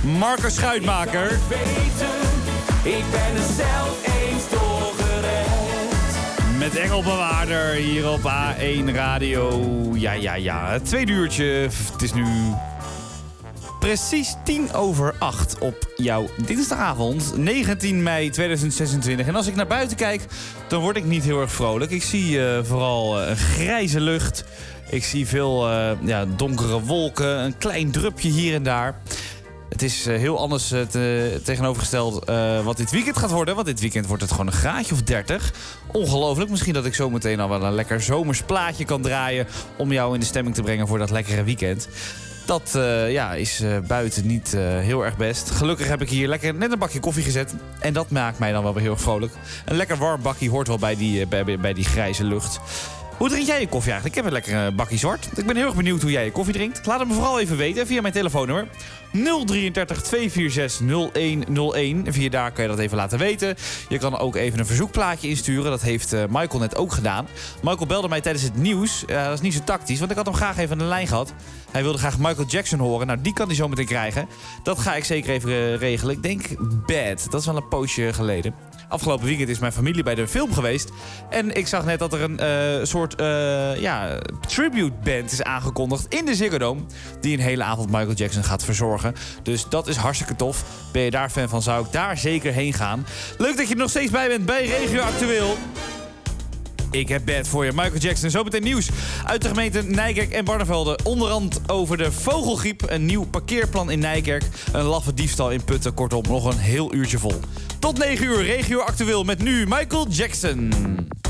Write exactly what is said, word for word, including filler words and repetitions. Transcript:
Marcus Schuitmaker. Ik ben er zelf eens doorgered. Met Engelbewaarder hier op A één Radio. Ja, ja, ja. Het tweede uurtje. Het is nu precies tien over acht op jouw dinsdagavond, negentien mei tweeduizend zesentwintig. En als ik naar buiten kijk, dan word ik niet heel erg vrolijk. Ik zie uh, vooral uh, een grijze lucht. Ik zie veel uh, ja, donkere wolken, een klein drupje hier en daar. Het is uh, heel anders uh, te, tegenovergesteld uh, wat dit weekend gaat worden. Want dit weekend wordt het gewoon een graadje of dertig. Ongelooflijk. Misschien dat ik zo meteen al wel een lekker zomers plaatje kan draaien om jou in de stemming te brengen voor dat lekkere weekend. Dat uh, ja, is uh, buiten niet uh, heel erg best. Gelukkig heb ik hier lekker net een bakje koffie gezet. En dat maakt mij dan wel weer heel erg vrolijk. Een lekker warm bakje hoort wel bij die, uh, bij, bij die grijze lucht. Hoe drink jij je koffie eigenlijk? Ik heb een lekker bakje zwart. Ik ben heel erg benieuwd hoe jij je koffie drinkt. Laat het me vooral even weten via mijn telefoonnummer nul drieëndertig tweehonderdvierenzestig nul een nul een. Via daar kan je dat even laten weten. Je kan ook even een verzoekplaatje insturen. Dat heeft uh, Michael net ook gedaan. Michael belde mij tijdens het nieuws. Uh, dat is niet zo tactisch, want ik had hem graag even aan de lijn gehad. Hij wilde graag Michael Jackson horen. Nou, die kan hij zo meteen krijgen. Dat ga ik zeker even uh, regelen. Ik denk Bad. Dat is wel een poosje geleden. Afgelopen weekend is mijn familie bij de film geweest. En ik zag net dat er een uh, soort uh, ja, tribute band is aangekondigd in de Ziggo Dome. Die een hele avond Michael Jackson gaat verzorgen. Dus dat is hartstikke tof. Ben je daar fan van, zou ik daar zeker heen gaan. Leuk dat je er nog steeds bij bent bij Regio Actueel. Ik heb Bad voor je. Michael Jackson. Zo meteen nieuws uit de gemeente Nijkerk en Barnevelde. Onderhand over de vogelgriep. Een nieuw parkeerplan in Nijkerk. Een laffe diefstal in Putten. Kortom, nog een heel uurtje vol. Tot negen uur. Regio Actueel met nu Michael Jackson.